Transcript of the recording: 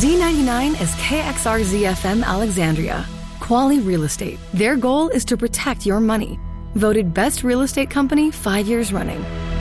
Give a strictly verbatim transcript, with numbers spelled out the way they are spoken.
Z ninety-nine is K X R Z F M Alexandria. Quality Real Estate. Their goal is to protect your money. Voted best real estate company five years running.